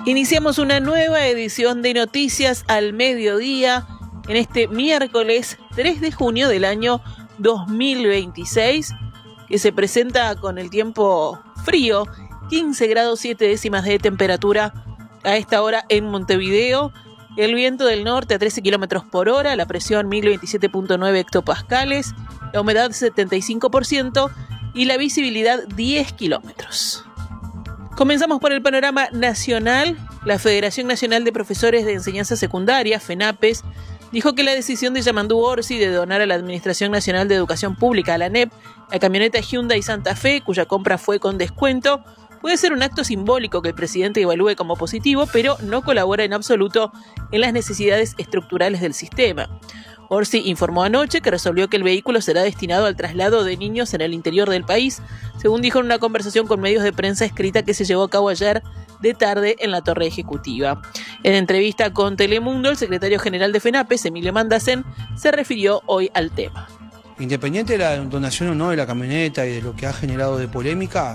Iniciamos una nueva edición de Noticias al Mediodía en este miércoles 3 de junio del año 2026, que se presenta con el tiempo frío, 15 grados 7 décimas de temperatura a esta hora en Montevideo, el viento del norte a 13 kilómetros por hora, la presión 1027.9 hectopascales, la humedad 75% y la visibilidad 10 kilómetros. Comenzamos por el panorama nacional. La Federación Nacional de Profesores de Enseñanza Secundaria, FENAPES, dijo que la decisión de Yamandú Orsi de donar a la Administración Nacional de Educación Pública, a la ANEP, la camioneta Hyundai Santa Fe, cuya compra fue con descuento, puede ser un acto simbólico que el presidente evalúe como positivo, pero no colabora en absoluto en las necesidades estructurales del sistema. Orsi informó anoche que resolvió que el vehículo será destinado al traslado de niños en el interior del país, según dijo en una conversación con medios de prensa escrita que se llevó a cabo ayer de tarde en la Torre Ejecutiva. En entrevista con Telemundo, el secretario general de FENAPES, Emilio Mandacén, se refirió hoy al tema. Independiente de la donación o no de la camioneta y de lo que ha generado de polémica,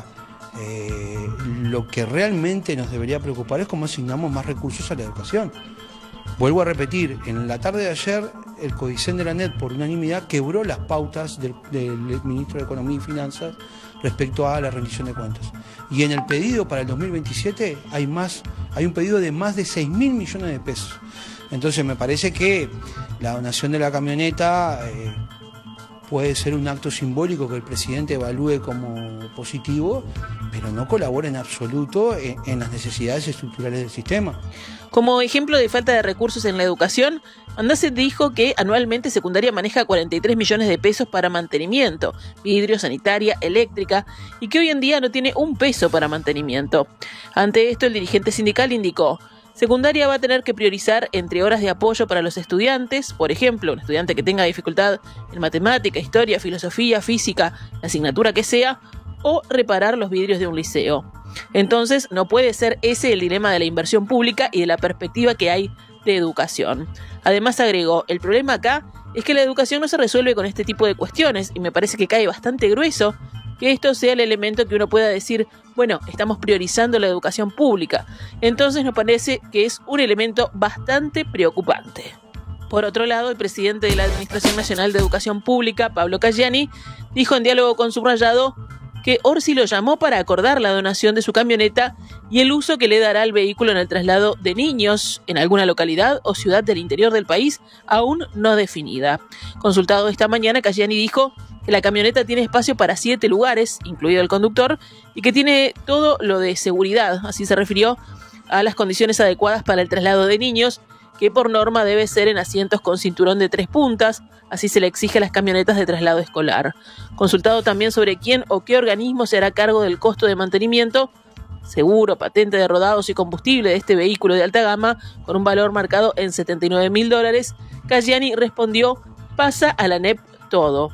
lo que realmente nos debería preocupar es cómo asignamos más recursos a la educación. Vuelvo a repetir, en la tarde de ayer el CODICEN de la ANEP por unanimidad quebró las pautas del ministro de Economía y Finanzas respecto a la rendición de cuentas. Y en el pedido para el 2027 hay un pedido de más de 6.000 millones de pesos. Entonces me parece que la donación de la camioneta puede ser un acto simbólico que el presidente evalúe como positivo, pero no colabora en absoluto en las necesidades estructurales del sistema. Como ejemplo de falta de recursos en la educación, Mandacén dijo que anualmente secundaria maneja 43 millones de pesos para mantenimiento, vidrio, sanitaria, eléctrica, y que hoy en día no tiene un peso para mantenimiento. Ante esto, el dirigente sindical indicó: secundaria va a tener que priorizar entre horas de apoyo para los estudiantes, por ejemplo, un estudiante que tenga dificultad en matemática, historia, filosofía, física, la asignatura que sea, o reparar los vidrios de un liceo. Entonces, no puede ser ese el dilema de la inversión pública y de la perspectiva que hay de educación. Además, agregó, el problema acá es que la educación no se resuelve con este tipo de cuestiones y me parece que cae bastante grueso que esto sea el elemento que uno pueda decir, bueno, estamos priorizando la educación pública. Entonces nos parece que es un elemento bastante preocupante. Por otro lado, el presidente de la Administración Nacional de Educación Pública, Pablo Caggiani, dijo en diálogo con Subrayado que Orsi lo llamó para acordar la donación de su camioneta y el uso que le dará al vehículo en el traslado de niños en alguna localidad o ciudad del interior del país aún no definida. Consultado esta mañana, Caggiani dijo que la camioneta tiene espacio para 7 lugares, incluido el conductor, y que tiene todo lo de seguridad. Así se refirió a las condiciones adecuadas para el traslado de niños, que por norma debe ser en asientos con cinturón de 3 puntas, así se le exige a las camionetas de traslado escolar. Consultado también sobre quién o qué organismo se hará cargo del costo de mantenimiento, seguro, patente de rodados y combustible de este vehículo de alta gama, con un valor marcado en $79.000, Caggiani respondió: pasa a la ANEP todo.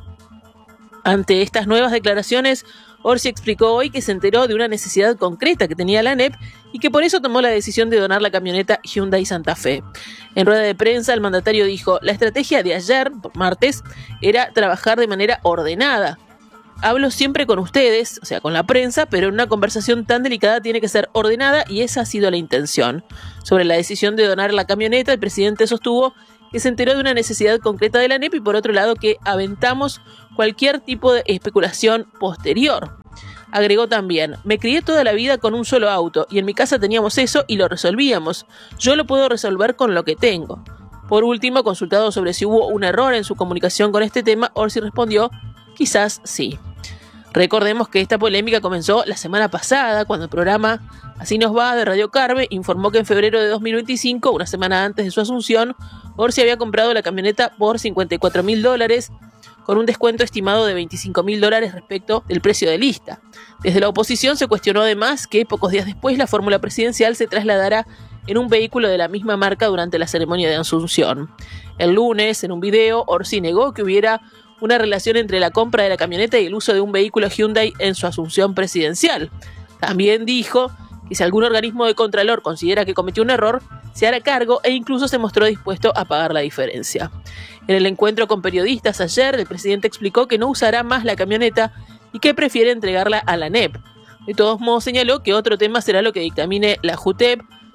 Ante estas nuevas declaraciones, Orsi explicó hoy que se enteró de una necesidad concreta que tenía la ANEP y que por eso tomó la decisión de donar la camioneta Hyundai Santa Fe. En rueda de prensa, el mandatario dijo: la estrategia de ayer, martes, era trabajar de manera ordenada. Hablo siempre con ustedes, o sea, con la prensa, pero en una conversación tan delicada tiene que ser ordenada y esa ha sido la intención. Sobre la decisión de donar la camioneta, el presidente sostuvo que se enteró de una necesidad concreta de la ANEP y por otro lado que aventamos cualquier tipo de especulación posterior. Agregó también: me crié toda la vida con un solo auto y en mi casa teníamos eso y lo resolvíamos. Yo lo puedo resolver con lo que tengo. Por último, consultado sobre si hubo un error en su comunicación con este tema, Orsi respondió: quizás sí. Recordemos que esta polémica comenzó la semana pasada, cuando el programa Así nos va de Radio Carve informó que en febrero de 2025, una semana antes de su asunción, Orsi había comprado la camioneta por $54.000, con un descuento estimado de $25.000 respecto del precio de lista. Desde la oposición se cuestionó además que pocos días después la fórmula presidencial se trasladara en un vehículo de la misma marca durante la ceremonia de asunción. El lunes, en un video, Orsi negó que hubiera una relación entre la compra de la camioneta y el uso de un vehículo Hyundai en su asunción presidencial. También dijo que si algún organismo de Contralor considera que cometió un error, se hará cargo e incluso se mostró dispuesto a pagar la diferencia. En el encuentro con periodistas ayer, el presidente explicó que no usará más la camioneta y que prefiere entregarla a la ANEP. De todos modos, señaló que otro tema será lo que dictamine la JUTEP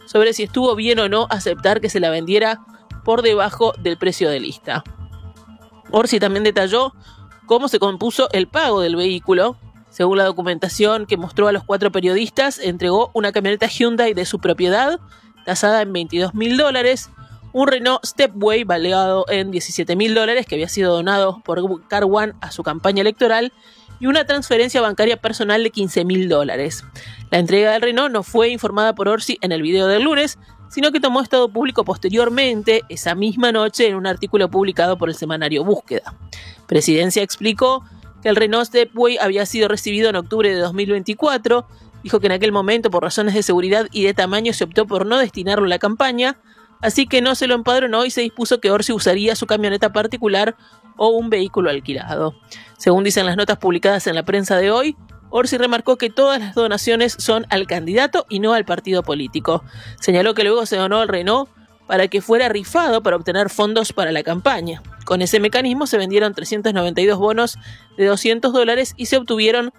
sobre si estuvo bien o no aceptar que se la vendiera por debajo del precio de lista. Orsi también detalló cómo se compuso el pago del vehículo. Según la documentación que mostró a los 4 periodistas, entregó una camioneta Hyundai de su propiedad, tasada en $22.000, un Renault Stepway valuado en $17.000 que había sido donado por Car One a su campaña electoral, y una transferencia bancaria personal de $15.000. La entrega del Renault no fue informada por Orsi en el video del lunes, sino que tomó estado público posteriormente, esa misma noche, en un artículo publicado por el semanario Búsqueda. Presidencia explicó que el Renault Stepway había sido recibido en octubre de 2024, dijo que en aquel momento, por razones de seguridad y de tamaño, se optó por no destinarlo a la campaña, así que no se lo empadronó y se dispuso que Orsi usaría su camioneta particular o un vehículo alquilado. Según dicen las notas publicadas en la prensa de hoy, Orsi remarcó que todas las donaciones son al candidato y no al partido político. Señaló que luego se donó el Renault para que fuera rifado para obtener fondos para la campaña. Con ese mecanismo se vendieron 392 bonos de $200 y se obtuvieron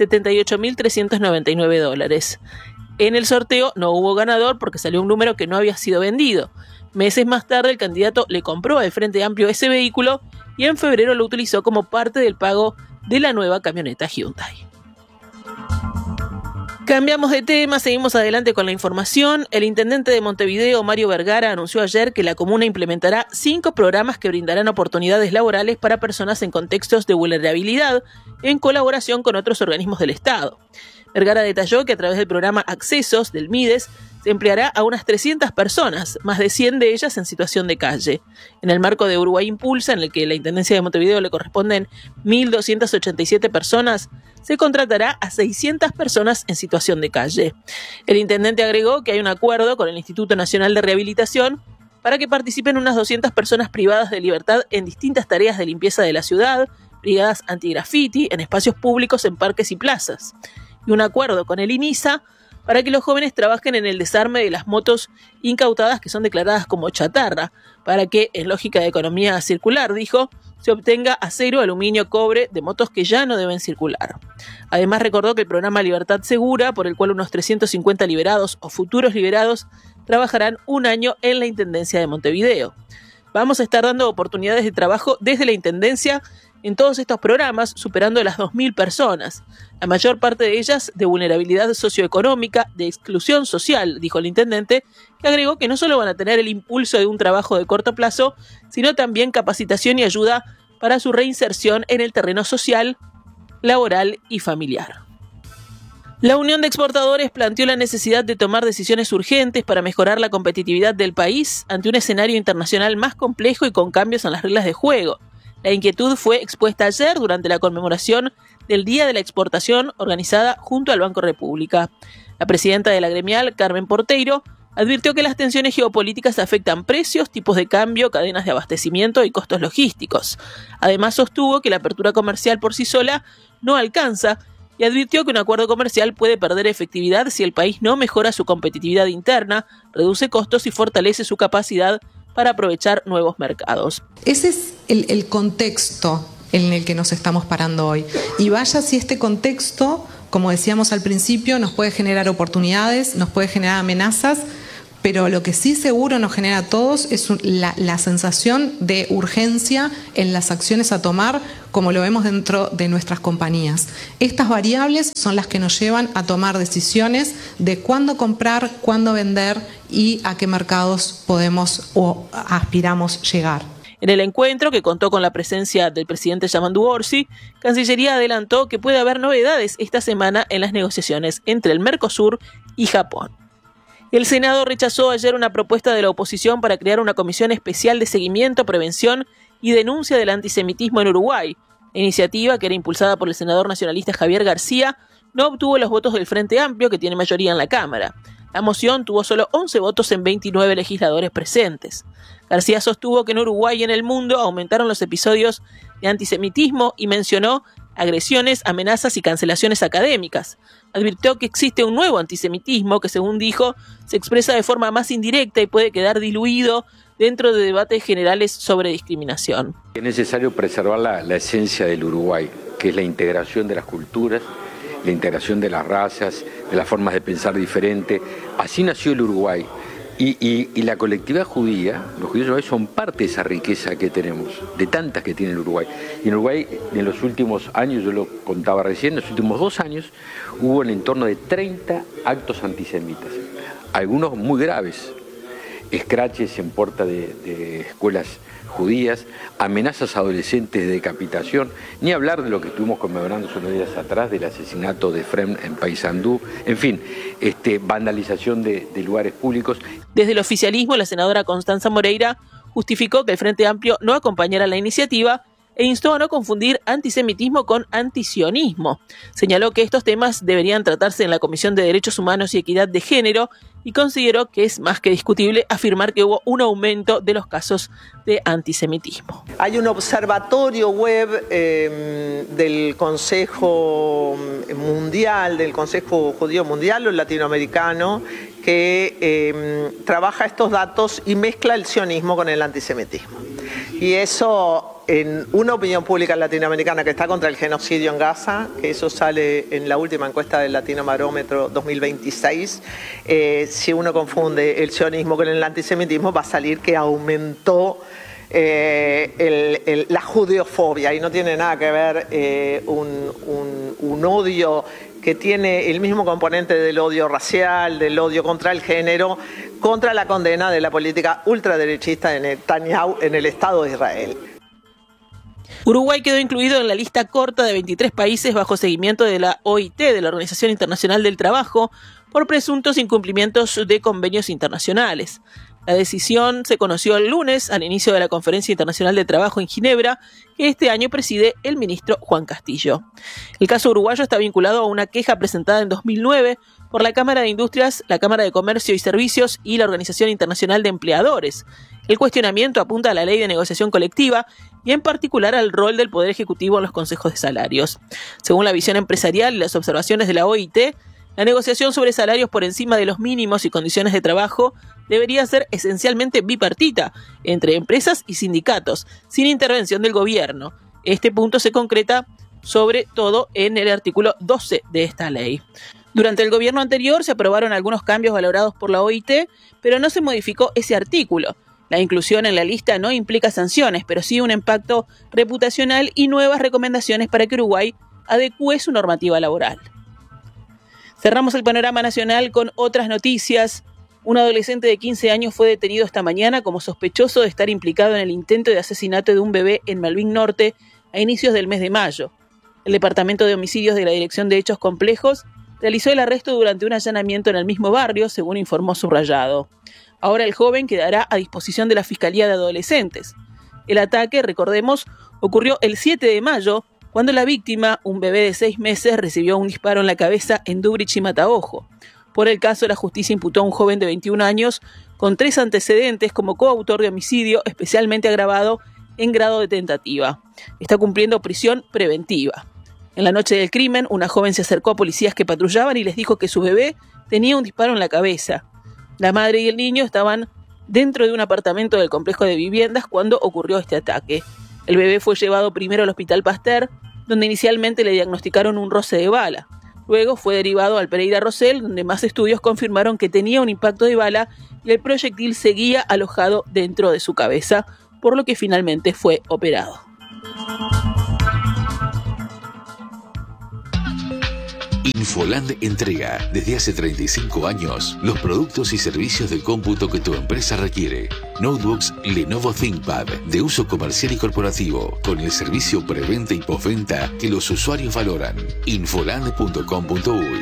$78.399. En el sorteo no hubo ganador porque salió un número que no había sido vendido. Meses más tarde el candidato le compró al Frente Amplio ese vehículo y en febrero lo utilizó como parte del pago de la nueva camioneta Hyundai. Cambiamos de tema, seguimos adelante con la información. El intendente de Montevideo, Mario Vergara, anunció ayer que la comuna implementará 5 programas que brindarán oportunidades laborales para personas en contextos de vulnerabilidad, en colaboración con otros organismos del Estado. Vergara detalló que a través del programa Accesos del MIDES se empleará a unas 300 personas, más de 100 de ellas en situación de calle. En el marco de Uruguay Impulsa, en el que la Intendencia de Montevideo le corresponden 1.287 personas, se contratará a 600 personas en situación de calle. El intendente agregó que hay un acuerdo con el Instituto Nacional de Rehabilitación para que participen unas 200 personas privadas de libertad en distintas tareas de limpieza de la ciudad, brigadas anti-graffiti, en espacios públicos, en parques y plazas. Y un acuerdo con el INISA para que los jóvenes trabajen en el desarme de las motos incautadas que son declaradas como chatarra, para que, en lógica de economía circular, dijo, se obtenga acero, aluminio, cobre de motos que ya no deben circular. Además recordó que el programa Libertad Segura, por el cual unos 350 liberados o futuros liberados trabajarán un año en la Intendencia de Montevideo. Vamos a estar dando oportunidades de trabajo desde la Intendencia en todos estos programas, superando las 2.000 personas, la mayor parte de ellas de vulnerabilidad socioeconómica, de exclusión social, dijo el intendente, que agregó que no solo van a tener el impulso de un trabajo de corto plazo, sino también capacitación y ayuda para su reinserción en el terreno social, laboral y familiar. La Unión de Exportadores planteó la necesidad de tomar decisiones urgentes para mejorar la competitividad del país ante un escenario internacional más complejo y con cambios en las reglas de juego. La inquietud fue expuesta ayer durante la conmemoración del Día de la Exportación organizada junto al Banco República. La presidenta de la gremial, Carmen Porteiro, advirtió que las tensiones geopolíticas afectan precios, tipos de cambio, cadenas de abastecimiento y costos logísticos. Además, sostuvo que la apertura comercial por sí sola no alcanza y advirtió que un acuerdo comercial puede perder efectividad si el país no mejora su competitividad interna, reduce costos y fortalece su capacidad para aprovechar nuevos mercados. Ese es el contexto en el que nos estamos parando hoy. Y vaya si este contexto, como decíamos al principio, nos puede generar oportunidades, nos puede generar amenazas, pero lo que sí seguro nos genera a todos es la sensación de urgencia en las acciones a tomar, como lo vemos dentro de nuestras compañías. Estas variables son las que nos llevan a tomar decisiones de cuándo comprar, cuándo vender y a qué mercados podemos o aspiramos llegar. En el encuentro, que contó con la presencia del presidente Yamandu Orsi, Cancillería adelantó que puede haber novedades esta semana en las negociaciones entre el Mercosur y Japón. El Senado rechazó ayer una propuesta de la oposición para crear una comisión especial de seguimiento, prevención y denuncia del antisemitismo en Uruguay. La iniciativa, que era impulsada por el senador nacionalista Javier García, no obtuvo los votos del Frente Amplio, que tiene mayoría en la Cámara. La moción tuvo solo 11 votos en 29 legisladores presentes. García sostuvo que en Uruguay y en el mundo aumentaron los episodios de antisemitismo y mencionó agresiones, amenazas y cancelaciones académicas. Advirtió que existe un nuevo antisemitismo que, según dijo, se expresa de forma más indirecta y puede quedar diluido dentro de debates generales sobre discriminación. Es necesario preservar la esencia del Uruguay, que es la integración de las culturas la integración de las razas, de las formas de pensar diferente. Así nació el Uruguay. Y la colectividad judía, los judíos uruguayos son parte de esa riqueza que tenemos, de tantas que tiene el Uruguay. Y en Uruguay, en los últimos años, yo lo contaba recién, en los últimos 2 años, hubo en torno de 30 actos antisemitas, algunos muy graves, escraches en puerta de escuelas judías, amenazas a adolescentes de decapitación, ni hablar de lo que estuvimos conmemorando unos días atrás del asesinato de Efrem en Paysandú, en fin, vandalización de lugares públicos. Desde el oficialismo, la senadora Constanza Moreira justificó que el Frente Amplio no acompañara la iniciativa e instó a no confundir antisemitismo con antisionismo. Señaló que estos temas deberían tratarse en la Comisión de Derechos Humanos y Equidad de Género y consideró que es más que discutible afirmar que hubo un aumento de los casos de antisemitismo. Hay un observatorio web del Consejo Mundial, del Consejo Judío Mundial o Latinoamericano, que trabaja estos datos y mezcla el sionismo con el antisemitismo. Y eso, en una opinión pública latinoamericana que está contra el genocidio en Gaza, que eso sale en la última encuesta del Latinobarómetro 2026, si uno confunde el sionismo con el antisemitismo, va a salir que aumentó la judeofobia, y no tiene nada que ver un odio que tiene el mismo componente del odio racial, del odio contra el género, contra la condena de la política ultraderechista de Netanyahu en el Estado de Israel. Uruguay quedó incluido en la lista corta de 23 países bajo seguimiento de la OIT, de la Organización Internacional del Trabajo, por presuntos incumplimientos de convenios internacionales. La decisión se conoció el lunes al inicio de la Conferencia Internacional de Trabajo en Ginebra, que este año preside el ministro Juan Castillo. El caso uruguayo está vinculado a una queja presentada en 2009 por la Cámara de Industrias, la Cámara de Comercio y Servicios y la Organización Internacional de Empleadores. El cuestionamiento apunta a la ley de negociación colectiva y en particular al rol del Poder Ejecutivo en los consejos de salarios. Según la visión empresarial y las observaciones de la OIT, la negociación sobre salarios por encima de los mínimos y condiciones de trabajo debería ser esencialmente bipartita, entre empresas y sindicatos, sin intervención del gobierno. Este punto se concreta sobre todo en el artículo 12 de esta ley. Durante el gobierno anterior se aprobaron algunos cambios valorados por la OIT, pero no se modificó ese artículo. La inclusión en la lista no implica sanciones, pero sí un impacto reputacional y nuevas recomendaciones para que Uruguay adecúe su normativa laboral. Cerramos el panorama nacional con otras noticias. Un adolescente de 15 años fue detenido esta mañana como sospechoso de estar implicado en el intento de asesinato de un bebé en Malvin Norte a inicios del mes de mayo. El Departamento de Homicidios de la Dirección de Hechos Complejos realizó el arresto durante un allanamiento en el mismo barrio, según informó Subrayado. Ahora el joven quedará a disposición de la Fiscalía de Adolescentes. El ataque, recordemos, ocurrió el 7 de mayo, cuando la víctima, un bebé de 6 meses, recibió un disparo en la cabeza en Dubrich y Mataojo. Por el caso, la justicia imputó a un joven de 21 años con 3 antecedentes como coautor de homicidio especialmente agravado en grado de tentativa. Está cumpliendo prisión preventiva. En la noche del crimen, una joven se acercó a policías que patrullaban y les dijo que su bebé tenía un disparo en la cabeza. La madre y el niño estaban dentro de un apartamento del complejo de viviendas cuando ocurrió este ataque. El bebé fue llevado primero al Hospital Pasteur, donde inicialmente le diagnosticaron un roce de bala. Luego fue derivado al Pereira Rosell, donde más estudios confirmaron que tenía un impacto de bala y el proyectil seguía alojado dentro de su cabeza, por lo que finalmente fue operado. Infoland entrega desde hace 35 años los productos y servicios de cómputo que tu empresa requiere. Notebooks Lenovo ThinkPad de uso comercial y corporativo, con el servicio preventa y postventa que los usuarios valoran. Infoland.com.uy.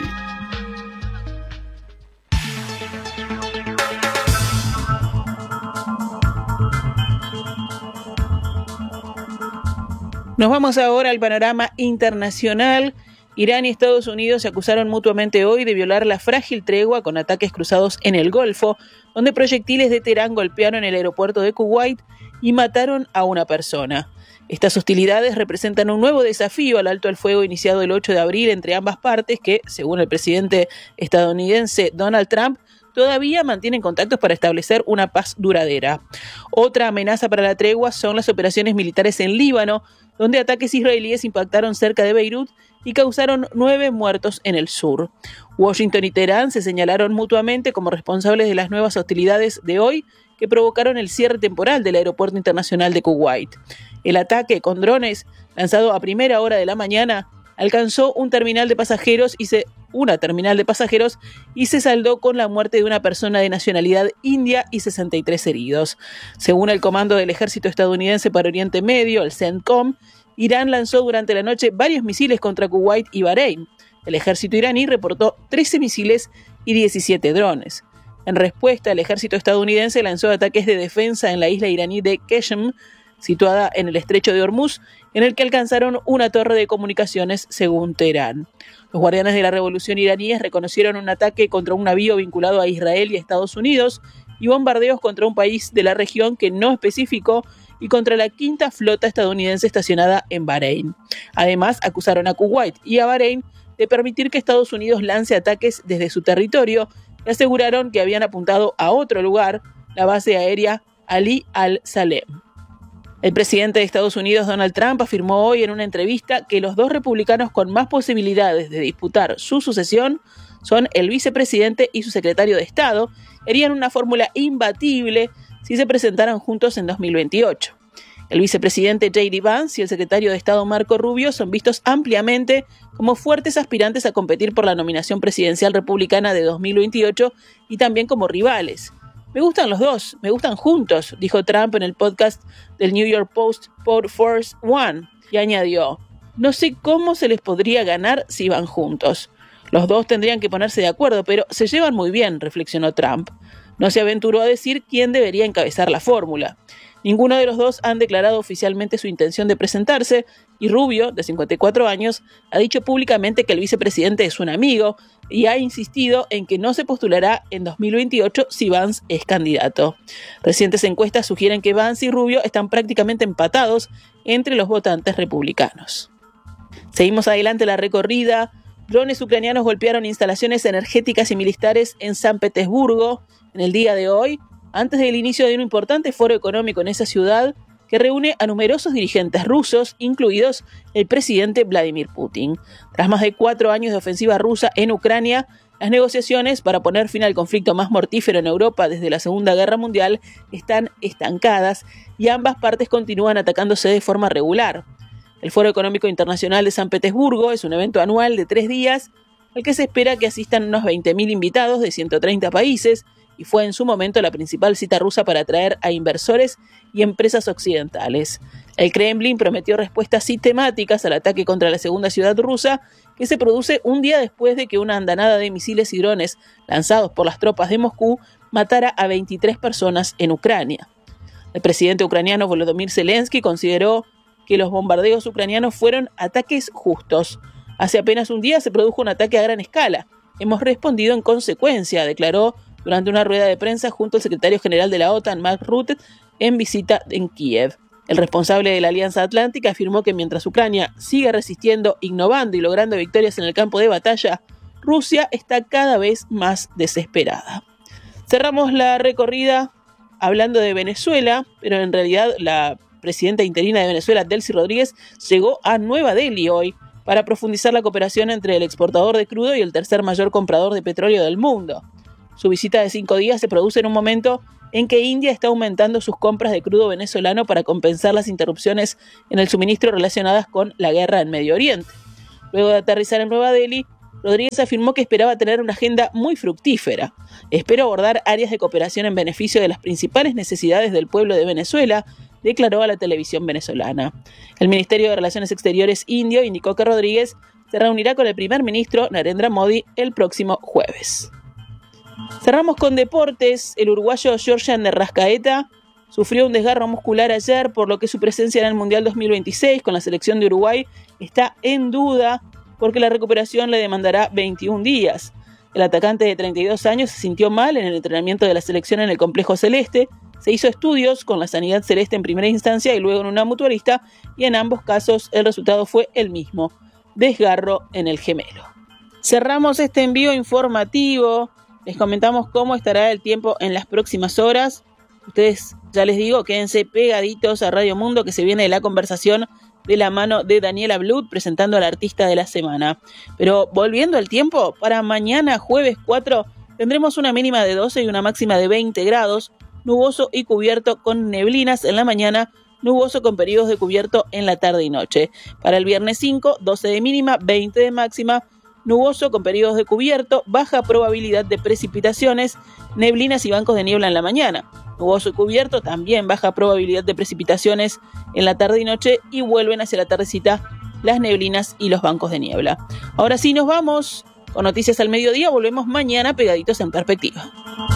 Nos vamos ahora al panorama internacional. Irán y Estados Unidos se acusaron mutuamente hoy de violar la frágil tregua con ataques cruzados en el Golfo, donde proyectiles de Teherán golpearon el aeropuerto de Kuwait y mataron a una persona. Estas hostilidades representan un nuevo desafío al alto al fuego iniciado el 8 de abril entre ambas partes que, según el presidente estadounidense Donald Trump, todavía mantienen contactos para establecer una paz duradera. Otra amenaza para la tregua son las operaciones militares en Líbano, donde ataques israelíes impactaron cerca de Beirut y causaron 9 muertos en el sur. Washington y Teherán se señalaron mutuamente como responsables de las nuevas hostilidades de hoy que provocaron el cierre temporal del aeropuerto internacional de Kuwait. El ataque con drones, lanzado a primera hora de la mañana, alcanzó una terminal de pasajeros y se saldó con la muerte de una persona de nacionalidad india y 63 heridos. Según el Comando del Ejército Estadounidense para Oriente Medio, el CENTCOM, Irán lanzó durante la noche varios misiles contra Kuwait y Bahrein. El ejército iraní reportó 13 misiles y 17 drones. En respuesta, el ejército estadounidense lanzó ataques de defensa en la isla iraní de Qeshm, situada en el estrecho de Hormuz, en el que alcanzaron una torre de comunicaciones, según Teherán. Los guardianes de la revolución iraníes reconocieron un ataque contra un navío vinculado a Israel y a Estados Unidos y bombardeos contra un país de la región que no especificó y contra la 5ª flota estadounidense estacionada en Bahrein. Además, acusaron a Kuwait y a Bahrein de permitir que Estados Unidos lance ataques desde su territorio y aseguraron que habían apuntado a otro lugar, la base aérea Ali al-Salem. El presidente de Estados Unidos, Donald Trump, afirmó hoy en una entrevista que los 2 republicanos con más posibilidades de disputar su sucesión son el vicepresidente y su secretario de Estado, harían una fórmula imbatible si se presentaran juntos en 2028. El vicepresidente J.D. Vance y el secretario de Estado Marco Rubio son vistos ampliamente como fuertes aspirantes a competir por la nominación presidencial republicana de 2028 y también como rivales. Me gustan los dos, me gustan juntos, dijo Trump en el podcast del New York Post por Force One, y añadió, no sé cómo se les podría ganar si van juntos. Los dos tendrían que ponerse de acuerdo, pero se llevan muy bien, reflexionó Trump. No se aventuró a decir quién debería encabezar la fórmula. Ninguno de los dos han declarado oficialmente su intención de presentarse y Rubio, de 54 años, ha dicho públicamente que el vicepresidente es un amigo y ha insistido en que no se postulará en 2028 si Vance es candidato. Recientes encuestas sugieren que Vance y Rubio están prácticamente empatados entre los votantes republicanos. Seguimos adelante la recorrida. Drones ucranianos golpearon instalaciones energéticas y militares en San Petersburgo en el día de hoy, antes del inicio de un importante foro económico en esa ciudad que reúne a numerosos dirigentes rusos, incluidos el presidente Vladimir Putin. Tras más de 4 años de ofensiva rusa en Ucrania, las negociaciones para poner fin al conflicto más mortífero en Europa desde la Segunda Guerra Mundial están estancadas y ambas partes continúan atacándose de forma regular. El Foro Económico Internacional de San Petersburgo es un evento anual de 3 días al que se espera que asistan unos 20.000 invitados de 130 países, y fue en su momento la principal cita rusa para atraer a inversores y empresas occidentales. El Kremlin prometió respuestas sistemáticas al ataque contra la segunda ciudad rusa, que se produce un día después de que una andanada de misiles y drones lanzados por las tropas de Moscú matara a 23 personas en Ucrania. El presidente ucraniano Volodymyr Zelensky consideró que los bombardeos ucranianos fueron ataques justos. Hace apenas un día se produjo un ataque a gran escala. Hemos respondido en consecuencia, declaró durante una rueda de prensa junto al secretario general de la OTAN, Mark Rutte, en visita en Kiev. El responsable de la Alianza Atlántica afirmó que mientras Ucrania sigue resistiendo, innovando y logrando victorias en el campo de batalla, Rusia está cada vez más desesperada. Cerramos la recorrida hablando de Venezuela, pero en realidad la presidenta interina de Venezuela, Delcy Rodríguez, llegó a Nueva Delhi hoy para profundizar la cooperación entre el exportador de crudo y el tercer mayor comprador de petróleo del mundo. Su visita de 5 días se produce en un momento en que India está aumentando sus compras de crudo venezolano para compensar las interrupciones en el suministro relacionadas con la guerra en Medio Oriente. Luego de aterrizar en Nueva Delhi, Rodríguez afirmó que esperaba tener una agenda muy fructífera. Espero abordar áreas de cooperación en beneficio de las principales necesidades del pueblo de Venezuela, declaró a la televisión venezolana. El Ministerio de Relaciones Exteriores indio indicó que Rodríguez se reunirá con el primer ministro Narendra Modi el próximo jueves. Cerramos con deportes. El uruguayo Georgian de Rascaeta sufrió un desgarro muscular ayer, por lo que su presencia en el Mundial 2026 con la selección de Uruguay está en duda, porque la recuperación le demandará 21 días. El atacante de 32 años se sintió mal en el entrenamiento de la selección en el Complejo Celeste. Se hizo estudios con la Sanidad Celeste en primera instancia y luego en una mutualista, y en ambos casos el resultado fue el mismo: desgarro en el gemelo. Cerramos este envío informativo. Les comentamos cómo estará el tiempo en las próximas horas. Ustedes, ya les digo, quédense pegaditos a Radio Mundo, que se viene la conversación de la mano de Daniela Blut presentando al artista de la semana. Pero volviendo al tiempo, para mañana jueves 4 tendremos una mínima de 12 y una máxima de 20 grados, nuboso y cubierto con neblinas en la mañana, nuboso con periodos de cubierto en la tarde y noche. Para el viernes 5, 12 de mínima, 20 de máxima, nuboso con periodos de cubierto, baja probabilidad de precipitaciones, neblinas y bancos de niebla en la mañana. Nuboso y cubierto, también baja probabilidad de precipitaciones en la tarde y noche, y vuelven hacia la tardecita las neblinas y los bancos de niebla. Ahora sí nos vamos con Noticias al Mediodía, volvemos mañana pegaditos en Perspectiva.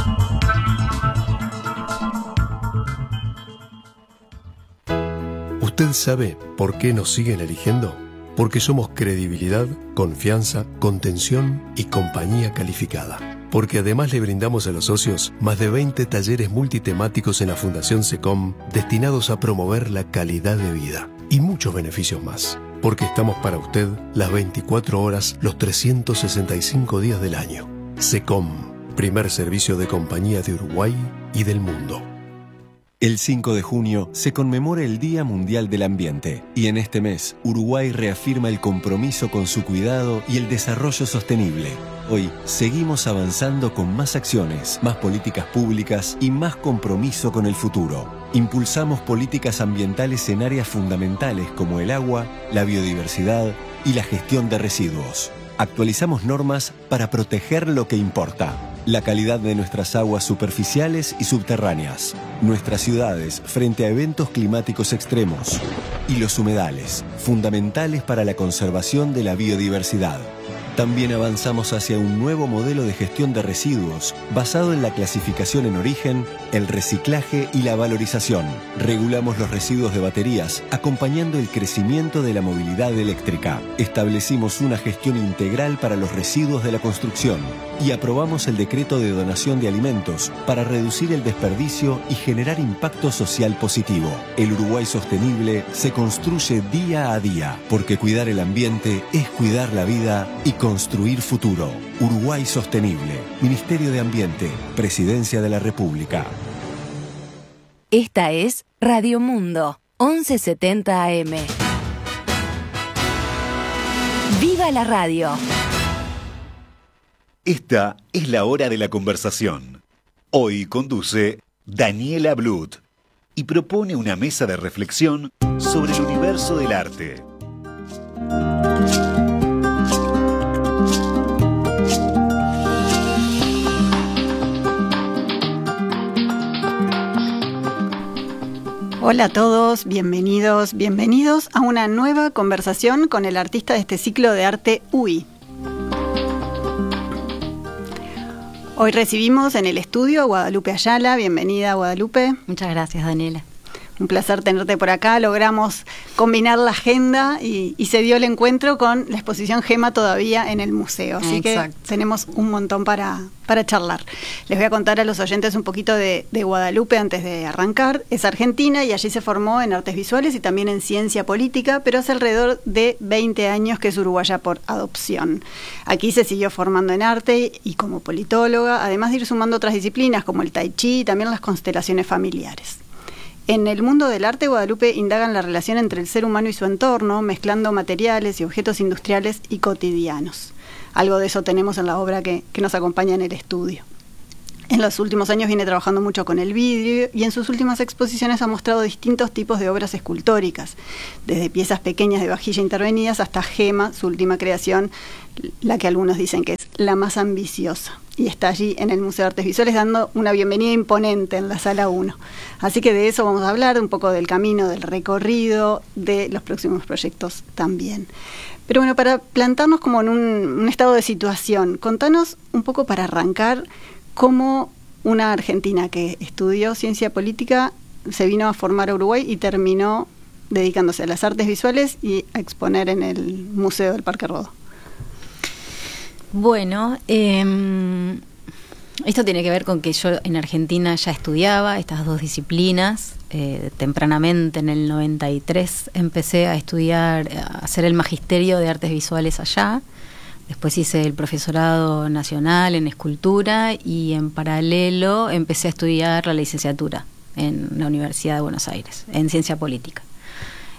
¿Usted sabe por qué nos siguen eligiendo? Porque somos credibilidad, confianza, contención y compañía calificada. Porque además le brindamos a los socios más de 20 talleres multitemáticos en la Fundación SECOM destinados a promover la calidad de vida y muchos beneficios más. Porque estamos para usted las 24 horas, los 365 días del año. SECOM, primer servicio de compañía de Uruguay y del mundo. El 5 de junio se conmemora el Día Mundial del Ambiente y en este mes Uruguay reafirma el compromiso con su cuidado y el desarrollo sostenible. Hoy seguimos avanzando con más acciones, más políticas públicas y más compromiso con el futuro. Impulsamos políticas ambientales en áreas fundamentales como el agua, la biodiversidad y la gestión de residuos. Actualizamos normas para proteger lo que importa. La calidad de nuestras aguas superficiales y subterráneas, nuestras ciudades frente a eventos climáticos extremos y los humedales, fundamentales para la conservación de la biodiversidad. También avanzamos hacia un nuevo modelo de gestión de residuos basado en la clasificación en origen, el reciclaje y la valorización. Regulamos los residuos de baterías, acompañando el crecimiento de la movilidad eléctrica. Establecimos una gestión integral para los residuos de la construcción y aprobamos el decreto de donación de alimentos para reducir el desperdicio y generar impacto social positivo. El Uruguay sostenible se construye día a día, porque cuidar el ambiente es cuidar la vida y construir futuro. Uruguay Sostenible. Ministerio de Ambiente. Presidencia de la República. Esta es Radio Mundo, 1170 AM. ¡Viva la radio! Esta es la hora de la conversación. Hoy conduce Daniela Blut y propone una mesa de reflexión sobre el universo del arte. Hola a todos, bienvenidos a una nueva conversación con el artista de este ciclo de arte UI. Hoy recibimos en el estudio a Guadalupe Ayala. Bienvenida, Guadalupe. Muchas gracias, Daniela. Un placer tenerte por acá. Logramos combinar la agenda y se dio el encuentro con la exposición Gema todavía en el museo. Así que tenemos un montón para charlar. Les voy a contar a los oyentes un poquito de Guadalupe antes de arrancar. Es argentina y allí se formó en artes visuales y también en ciencia política, pero hace alrededor de 20 años que es uruguaya por adopción. Aquí se siguió formando en arte y como politóloga, además de ir sumando otras disciplinas como el tai chi y también las constelaciones familiares. En el mundo del arte, Guadalupe indaga en la relación entre el ser humano y su entorno, mezclando materiales y objetos industriales y cotidianos. Algo de eso tenemos en la obra que nos acompaña en el estudio. En los últimos años viene trabajando mucho con el vidrio y en sus últimas exposiciones ha mostrado distintos tipos de obras escultóricas, desde piezas pequeñas de vajilla intervenidas hasta Gema, su última creación, la que algunos dicen que es la más ambiciosa. Y está allí en el Museo de Artes Visuales dando una bienvenida imponente en la Sala 1. Así que de eso vamos a hablar, un poco del camino, del recorrido, de los próximos proyectos también. Pero bueno, para plantarnos como en un estado de situación, contanos un poco para arrancar cómo una argentina que estudió ciencia política se vino a formar a Uruguay y terminó dedicándose a las artes visuales y a exponer en el Museo del Parque Rodó. Bueno, esto tiene que ver con que yo en Argentina ya estudiaba estas dos disciplinas. Tempranamente, en el 93, empecé a estudiar, a hacer el magisterio de artes visuales allá. Después hice el profesorado nacional en escultura y en paralelo empecé a estudiar la licenciatura en la Universidad de Buenos Aires, en ciencia política.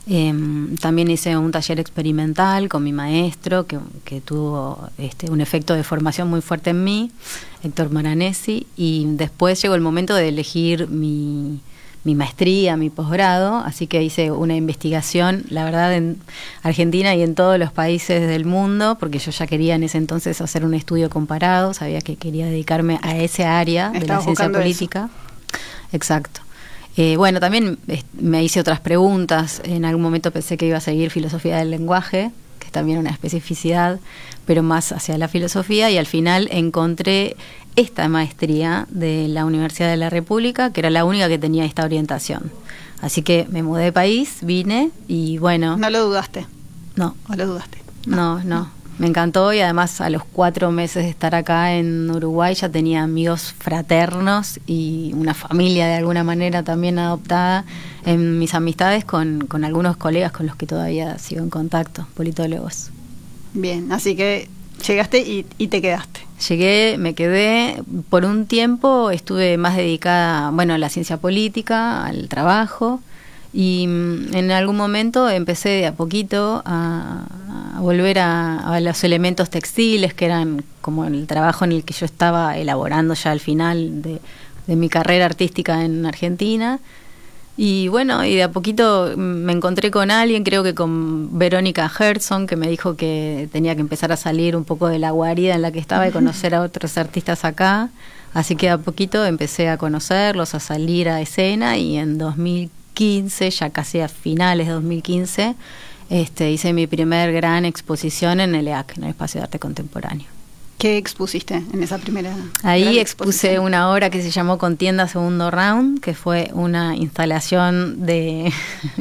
También hice un taller experimental con mi maestro que tuvo un efecto de formación muy fuerte en mí, Héctor Maranesi, y después llegó el momento de elegir mi maestría, mi posgrado, así que hice una investigación, la verdad, en Argentina y en todos los países del mundo, porque yo ya quería en ese entonces hacer un estudio comparado, sabía que quería dedicarme a ese área de la ciencia política. Eso. Exacto. Bueno, también me hice otras preguntas. En algún momento pensé que iba a seguir filosofía del lenguaje, que es también una especificidad, pero más hacia la filosofía, y al final encontré esta maestría de la Universidad de la República, que era la única que tenía esta orientación. Así que me mudé de país, vine y bueno... ¿No lo dudaste? No. ¿O lo dudaste? No. Me encantó, y además a los 4 meses de estar acá en Uruguay ya tenía amigos fraternos y una familia de alguna manera también adoptada en mis amistades con algunos colegas con los que todavía sigo en contacto, politólogos. Bien, así que llegaste y te quedaste. Llegué, me quedé, por un tiempo estuve más dedicada, a la ciencia política, al trabajo, y en algún momento empecé de a poquito a volver a los elementos textiles, que eran como el trabajo en el que yo estaba elaborando ya al final de mi carrera artística en Argentina. Y y de a poquito me encontré con alguien, creo que con Verónica Herson, que me dijo que tenía que empezar a salir un poco de la guarida en la que estaba y conocer a otros artistas acá. Así que de a poquito empecé a conocerlos, a salir a escena, y en 2015, ya casi a finales de 2015, hice mi primer gran exposición en el EAC, en el Espacio de Arte Contemporáneo. ¿Qué expusiste en esa primera? Ahí expuse una obra que se llamó Contienda Segundo Round, que fue una instalación de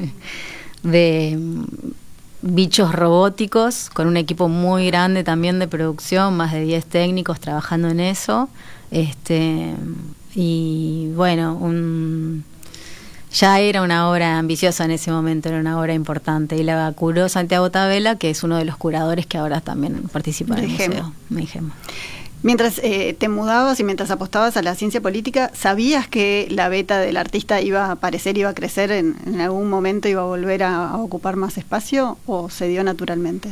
bichos robóticos con un equipo muy grande también de producción, más de 10 técnicos trabajando en eso. Ya era una obra ambiciosa en ese momento, era una obra importante, y la curó Santiago Tabela, que es uno de los curadores que ahora también participa en el museo. Mientras te mudabas y mientras apostabas a la ciencia política, ¿sabías que la beta del artista iba a aparecer, iba a crecer, en algún momento iba a volver a ocupar más espacio, o se dio naturalmente?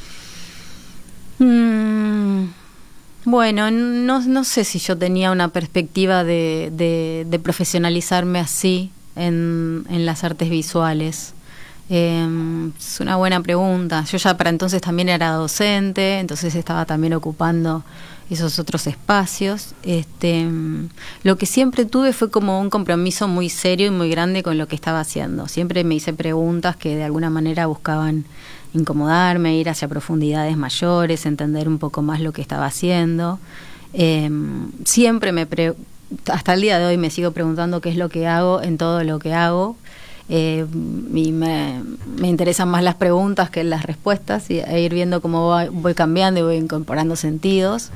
No sé si yo tenía una perspectiva de profesionalizarme así en las artes visuales. Es una buena pregunta. Yo ya para entonces también era docente, entonces estaba también ocupando esos otros espacios. Lo que siempre tuve fue como un compromiso muy serio y muy grande con lo que estaba haciendo. Siempre me hice preguntas que de alguna manera buscaban incomodarme, ir hacia profundidades mayores, entender un poco más lo que estaba haciendo. Siempre hasta el día de hoy me sigo preguntando qué es lo que hago en todo lo que hago. Y me interesan más las preguntas que las respuestas, e ir viendo cómo voy cambiando y voy incorporando sentidos.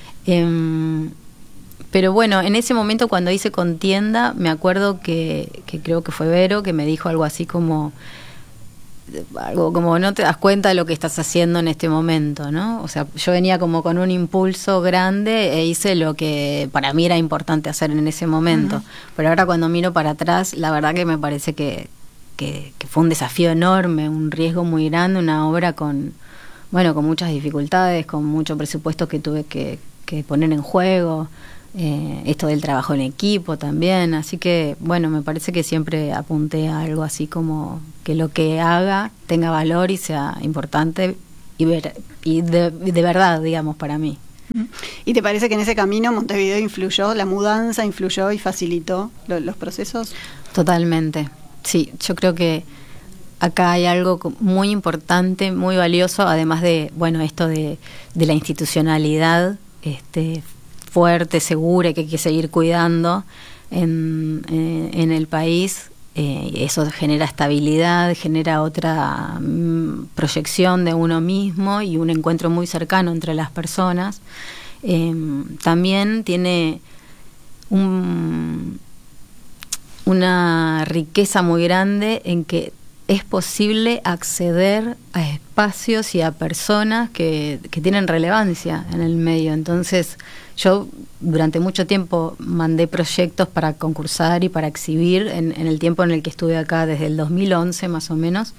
Pero en ese momento, cuando hice Contienda, me acuerdo que creo que fue Vero que me dijo algo así como no te das cuenta de lo que estás haciendo en este momento, ¿no? O sea, yo venía como con un impulso grande e hice lo que para mí era importante hacer en ese momento. Pero ahora, cuando miro para atrás, la verdad que me parece que fue un desafío enorme, un riesgo muy grande, una obra con muchas dificultades, con mucho presupuesto que tuve que poner en juego. Esto del trabajo en equipo también, así que me parece que siempre apunté a algo así como que lo que haga tenga valor y sea importante y de verdad, digamos, para mí. ¿Y te parece que en ese camino Montevideo influyó, la mudanza influyó y facilitó los procesos? Totalmente, sí, yo creo que acá hay algo muy importante, muy valioso, además de esto de la institucionalidad fuerte, segura, que hay que seguir cuidando en el país. Eso genera estabilidad, genera otra proyección de uno mismo y un encuentro muy cercano entre las personas. También tiene una riqueza muy grande en que es posible acceder a espacios y a personas que tienen relevancia en el medio. Entonces, yo durante mucho tiempo mandé proyectos para concursar y para exhibir en el tiempo en el que estuve acá, desde el 2011 más o menos,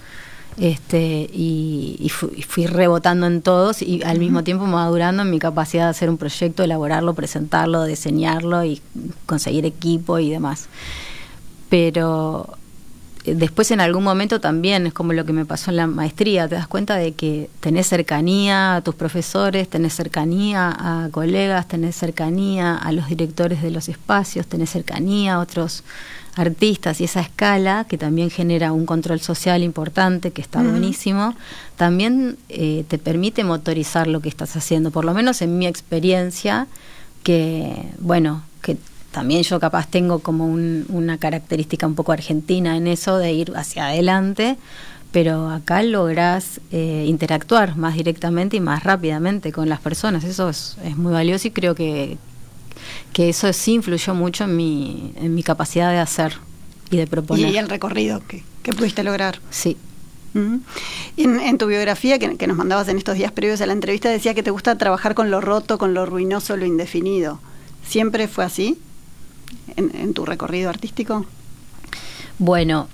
y fui rebotando en todos y al mismo tiempo madurando en mi capacidad de hacer un proyecto, elaborarlo, presentarlo, diseñarlo y conseguir equipo y demás. Pero después en algún momento también es como lo que me pasó en la maestría, te das cuenta de que tenés cercanía a tus profesores, tenés cercanía a colegas, tenés cercanía a los directores de los espacios, tenés cercanía a otros artistas, y esa escala que también genera un control social importante, que está buenísimo, también te permite motorizar lo que estás haciendo, por lo menos en mi experiencia, que bueno, que también yo capaz tengo como una característica un poco argentina en eso de ir hacia adelante, pero acá lográs interactuar más directamente y más rápidamente con las personas. Eso es muy valioso y creo que eso sí influyó mucho en mi capacidad de hacer y de proponer. Y el recorrido que pudiste lograr. Sí. En tu biografía que nos mandabas en estos días previos a la entrevista, decía que te gusta trabajar con lo roto, con lo ruinoso, lo indefinido. ¿Siempre fue así en tu recorrido artístico? Bueno,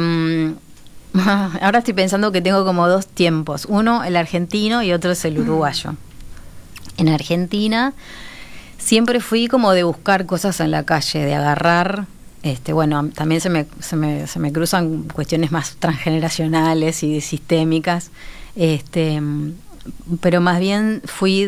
ahora estoy pensando que tengo como dos tiempos. Uno, el argentino, y otro es el uruguayo. En Argentina siempre fui como de buscar cosas en la calle, de agarrar, bueno, también se me cruzan cuestiones más transgeneracionales y sistémicas, pero más bien fui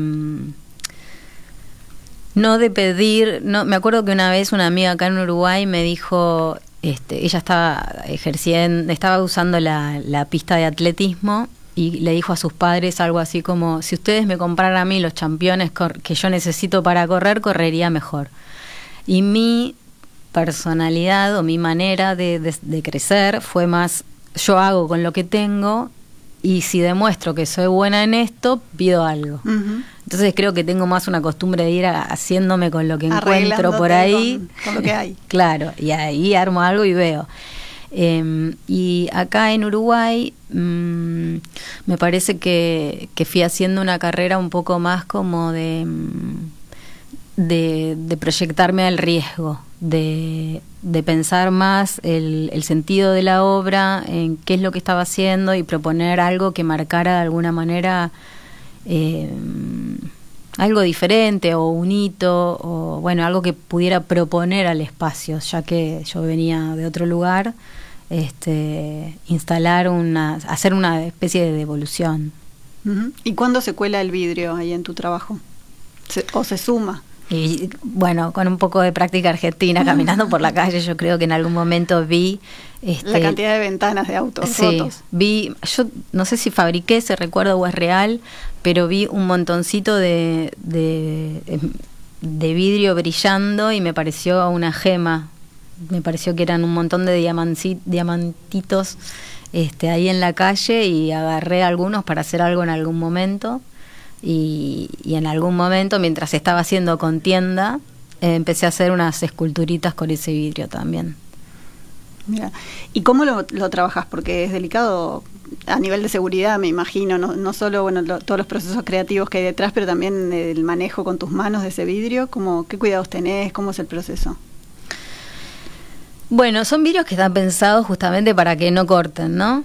no de pedir, no, me acuerdo que una vez una amiga acá en Uruguay me dijo, ella estaba usando la pista de atletismo, y le dijo a sus padres algo así como: si ustedes me compraran a mí los championes que yo necesito para correr, correría mejor. Y mi personalidad o mi manera de crecer fue más: yo hago con lo que tengo, y si demuestro que soy buena en esto, pido algo. Entonces creo que tengo más una costumbre de ir haciéndome con lo que encuentro por ahí. Con lo que hay. Claro, y ahí armo algo y veo. Y acá en Uruguay me parece que fui haciendo una carrera un poco más como de proyectarme al riesgo, de pensar más el sentido de la obra, en qué es lo que estaba haciendo, y proponer algo que marcara de alguna manera algo diferente, o un hito, o bueno, algo que pudiera proponer al espacio, ya que yo venía de otro lugar, hacer una especie de devolución. ¿Y cuándo se cuela el vidrio ahí en tu trabajo? ¿O se suma? Y bueno, con un poco de práctica argentina, caminando por la calle, yo creo que en algún momento vi la cantidad de ventanas de autos rotos. Yo no sé si fabriqué ese recuerdo o es real, pero vi un montoncito de vidrio brillando y me pareció una gema. Me pareció que eran un montón de diamantitos ahí en la calle, y agarré algunos para hacer algo en algún momento. Y en algún momento, mientras estaba haciendo contienda, empecé a hacer unas esculturitas con ese vidrio también. Mira, ¿y cómo lo trabajas? Porque es delicado a nivel de seguridad, me imagino, no solo todos los procesos creativos que hay detrás, pero también el manejo con tus manos de ese vidrio. ¿Qué cuidados tenés? ¿Cómo es el proceso? Bueno, son vidrios que están pensados justamente para que no corten, ¿no?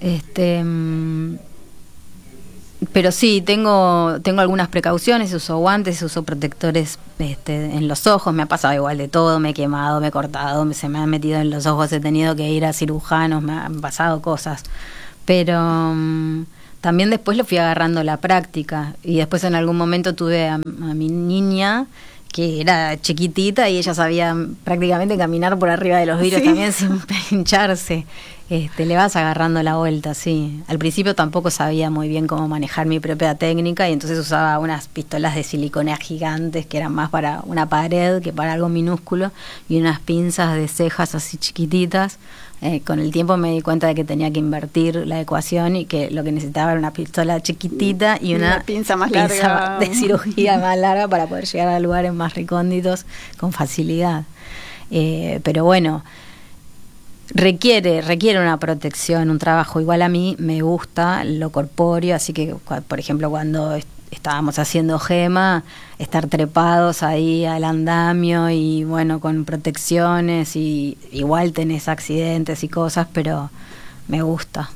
Pero sí, tengo algunas precauciones, uso guantes, uso protectores en los ojos. Me ha pasado igual de todo, me he quemado, me he cortado, se me han metido en los ojos, he tenido que ir a cirujanos, me han pasado cosas. Pero también después lo fui agarrando la práctica, y después en algún momento tuve a mi niña, que era chiquitita, y ella sabía prácticamente caminar por arriba de los vidrios también sin pincharse. Le vas agarrando la vuelta, sí. Al principio tampoco sabía muy bien cómo manejar mi propia técnica, y entonces usaba unas pistolas de silicona gigantes que eran más para una pared que para algo minúsculo, y unas pinzas de cejas así chiquititas. Con el tiempo me di cuenta de que tenía que invertir la ecuación, y que lo que necesitaba era una pistola chiquitita y una pinza más larga de cirugía más larga para poder llegar a lugares más recónditos con facilidad. Pero bueno, requiere una protección, un trabajo. Igual a mí me gusta lo corpóreo, así que, por ejemplo, cuando estábamos haciendo gema, estar trepados ahí al andamio y bueno, con protecciones, y igual tenés accidentes y cosas, pero me gusta.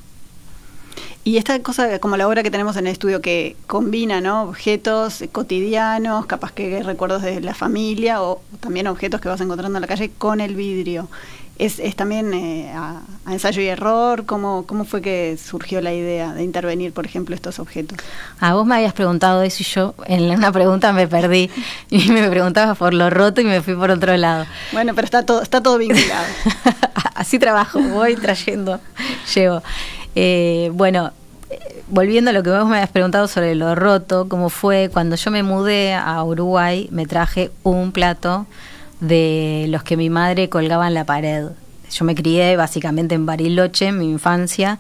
Y esta cosa, como la obra que tenemos en el estudio, que combina, ¿no?, objetos cotidianos, capaz que recuerdos de la familia, o también objetos que vas encontrando en la calle, con el vidrio. ¿Es también a ensayo y error? ¿Cómo fue que surgió la idea de intervenir, por ejemplo, estos objetos? Vos me habías preguntado eso y yo en una pregunta me perdí. Y me preguntabas por lo roto y me fui por otro lado. Bueno, pero está todo vinculado. Así trabajo, voy trayendo, llevo. Bueno, volviendo a lo que vos me habías preguntado sobre lo roto, cómo fue, cuando yo me mudé a Uruguay, me traje un plato de los que mi madre colgaba en la pared. Yo me crié básicamente en Bariloche, en mi infancia,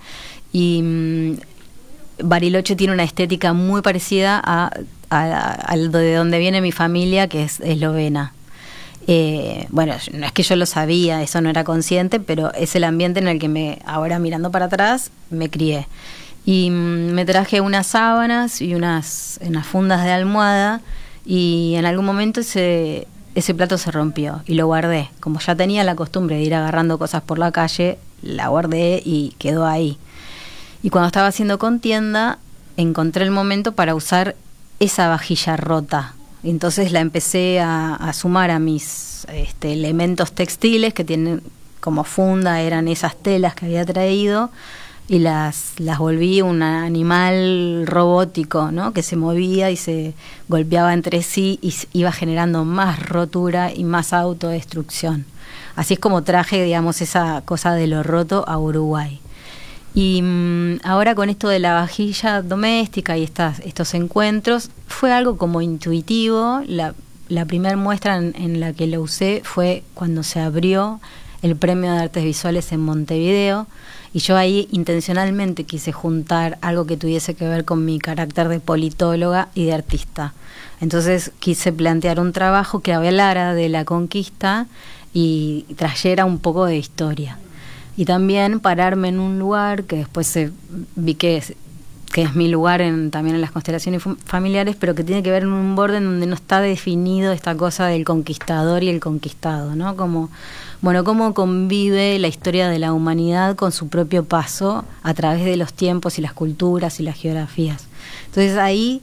y Bariloche tiene una estética muy parecida a de donde viene mi familia, que es eslovena. Bueno, no es que yo lo sabía, eso no era consciente, pero es el ambiente en el que ahora mirando para atrás, me crié. Y me traje unas sábanas y unas fundas de almohada, y en algún momento ese plato se rompió y lo guardé. Como ya tenía la costumbre de ir agarrando cosas por la calle, la guardé y quedó ahí. Y cuando estaba haciendo contienda, encontré el momento para usar esa vajilla rota. Entonces la empecé a sumar a mis elementos textiles que tienen como funda, eran esas telas que había traído, y las volví un animal robótico, ¿no?, que se movía y se golpeaba entre sí y iba generando más rotura y más autodestrucción. Así es como traje, digamos, esa cosa de lo roto a Uruguay. Y ahora con esto de la vajilla doméstica y estos encuentros, fue algo como intuitivo. La primera muestra en la que lo usé fue cuando se abrió el Premio de Artes Visuales en Montevideo, y yo ahí intencionalmente quise juntar algo que tuviese que ver con mi carácter de politóloga y de artista. Entonces quise plantear un trabajo que hablara de la conquista y trayera un poco de historia. Y también pararme en un lugar que después vi que es mi lugar también en las constelaciones familiares, pero que tiene que ver en un borde en donde no está definido esta cosa del conquistador y el conquistado, ¿no? Como, bueno, cómo convive la historia de la humanidad con su propio paso a través de los tiempos y las culturas y las geografías. Entonces ahí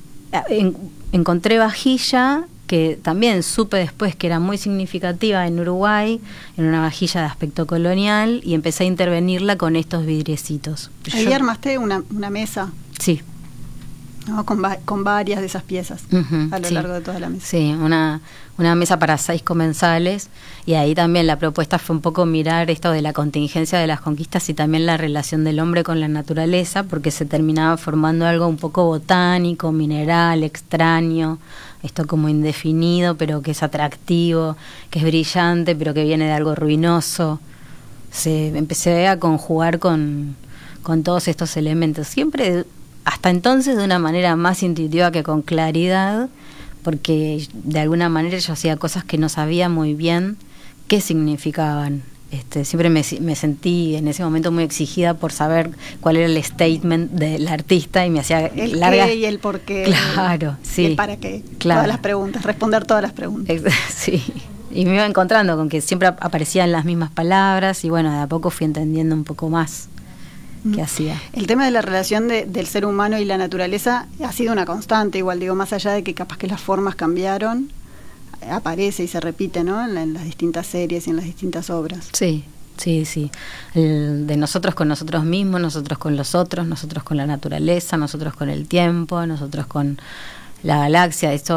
encontré vajilla, que también supe después que era muy significativa en Uruguay, en una vajilla de aspecto colonial, y empecé a intervenirla con estos vidriecitos. Ahí armaste una mesa. Sí. ¿No? Con varias de esas piezas a lo largo de toda la mesa. Sí, una mesa para 6 comensales, y ahí también la propuesta fue un poco mirar esto de la contingencia de las conquistas y también la relación del hombre con la naturaleza, porque se terminaba formando algo un poco botánico, mineral, extraño, esto como indefinido, pero que es atractivo, que es brillante, pero que viene de algo ruinoso. Empecé a conjugar con todos estos elementos, siempre hasta entonces de una manera más intuitiva que con claridad, porque de alguna manera yo hacía cosas que no sabía muy bien qué significaban. Siempre me sentí en ese momento muy exigida por saber cuál era el statement del artista, y me hacía el largas... qué y el por qué. Claro, sí. Y el para qué. Claro. Todas las preguntas, responder todas las preguntas. Sí. Y me iba encontrando con que siempre aparecían las mismas palabras, y bueno, de a poco fui entendiendo un poco más qué hacía. El tema de la relación del ser humano y la naturaleza ha sido una constante, igual digo, más allá de que capaz que las formas cambiaron, aparece y se repite, ¿no?, en las distintas series y en las distintas obras. Sí. De nosotros con nosotros mismos, nosotros con los otros, nosotros con la naturaleza, nosotros con el tiempo, nosotros con la galaxia. Esto